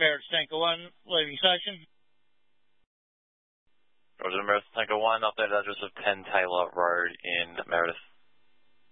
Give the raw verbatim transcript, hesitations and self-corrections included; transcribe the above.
Meredith Tanker one, leaving station. Roger, Meredith Tanker one, updated address of ten Taylor Road in Meredith.